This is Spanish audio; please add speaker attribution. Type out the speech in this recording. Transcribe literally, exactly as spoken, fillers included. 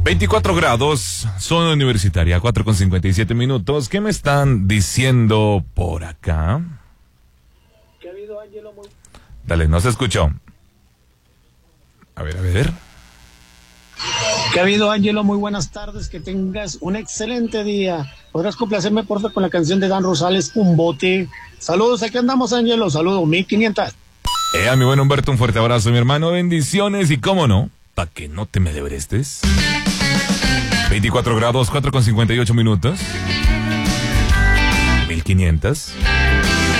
Speaker 1: veinticuatro grados, zona universitaria, cuatro con cincuenta y siete minutos. ¿Qué me están diciendo por acá?
Speaker 2: ¿Qué ha habido, Ángelo? Muy...
Speaker 1: Dale, no se escuchó. A ver, a ver.
Speaker 2: ¿Qué ha habido, Ángelo? Muy buenas tardes, que tengas un excelente día. ¿Podrás complacerme, por favor, con la canción de Dan Rosales, Un Bote? Saludos, aquí andamos, Ángelo. Saludos, mil quinientos.
Speaker 1: Eh, a mi buen Humberto, un fuerte abrazo, mi hermano. Bendiciones y cómo no, para que no te me debrestes. veinticuatro grados, cuatro con cincuenta y ocho minutos. mil quinientos.